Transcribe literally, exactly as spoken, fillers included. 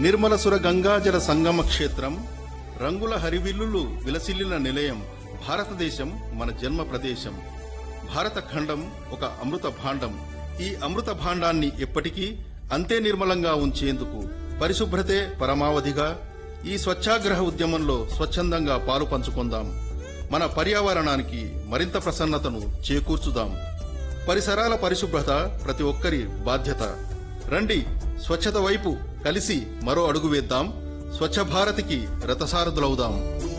నిర్మలసుర గంగాజల సంగమ క్షేత్రం, రంగుల హరివిల్లులు విలసిల్లిన నిలయం. భారతదేశం మన జన్మ ప్రదేశం. భారత ఖండం ఒక అమృత భాండం. ఈ అమృత భాండాన్ని ఎప్పటికీ అంతే నిర్మలంగా ఉంచేందుకు పరిశుభ్రతే పరమావధిగా ఈ స్వచ్ఛాగ్రహ ఉద్యమంలో స్వచ్ఛందంగా పాలు పంచుకుందాం. మన పర్యావరణానికి మరింత ప్రసన్నతను చేకూర్చుదాం. పరిసరాల పరిశుభ్రత ప్రతి ఒక్కరి బాధ్యత. రండి, స్వచ్ఛత వైపు కలిసి మరో అడుగు వేద్దాం. స్వచ్ఛ భారత్కి రథసారథులవుదాం.